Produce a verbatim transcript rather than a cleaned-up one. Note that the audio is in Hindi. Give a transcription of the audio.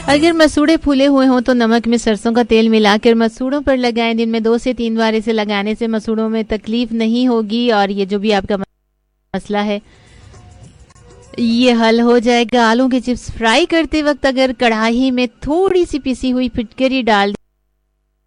अगर मसूड़े फूले हुए हों तो नमक में सरसों का तेल मिलाकर मसूड़ों पर लगाएं। दिन में दो से तीन बार इसे लगाने से मसूड़ों में तकलीफ नहीं होगी और ये जो भी आपका मसला है ये हल हो जाएगा। आलू के चिप्स फ्राई करते वक्त अगर कढ़ाई में थोड़ी सी पिसी हुई फिटकरी डाल